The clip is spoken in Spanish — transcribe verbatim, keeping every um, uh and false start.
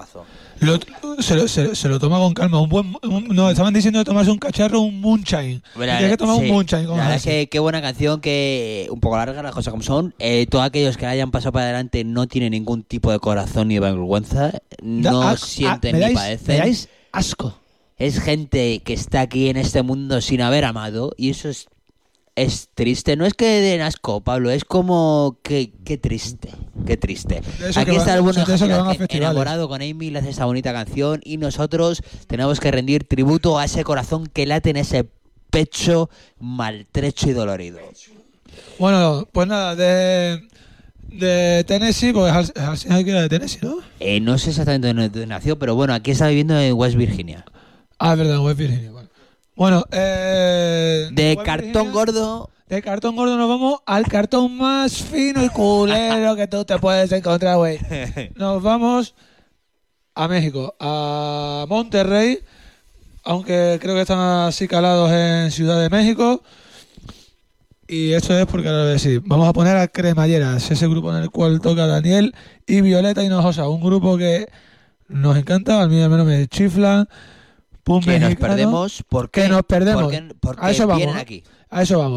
temazo. Lo, se, lo, se, se lo toma con calma. Un buen, un, no, estaban diciendo de tomarse un cacharro, un moonshine. Tienes que tomar sí, un moonshine. La verdad es que qué buena canción, que un poco larga las cosas como son. Eh, todos aquellos que la hayan pasado para adelante no tienen ningún tipo de corazón ni vergüenza. No da, sienten a, ni dais, padecen. Me dais asco. Es gente que está aquí en este mundo sin haber amado y eso es, es triste. No es que den asco, Pablo, es como que qué triste, qué triste. Aquí está el bueno enamorado con Amy, le hace esta bonita canción y nosotros tenemos que rendir tributo a ese corazón que late en ese pecho maltrecho y dolorido. Bueno, pues nada, de... De Tennessee, pues al final que era de Tennessee, ¿no? Eh, no sé exactamente dónde nació, pero bueno, aquí está viviendo en West Virginia. Ah, es verdad, en West Virginia. Bueno, bueno eh, de West cartón Virginia, gordo. De cartón gordo nos vamos al cartón más fino y culero que tú te puedes encontrar, güey. Nos vamos a México, a Monterrey, aunque creo que están así calados en Ciudad de México. Y esto es porque ahora voy a decir, vamos a poner a Cremalleras, ese grupo en el cual toca Daniel y Violeta Hinojosa, un grupo que nos encanta, al mí al menos me chifla. Que nos perdemos, ¿por qué? Que nos perdemos. Porque, porque a eso vamos, aquí. A eso vamos.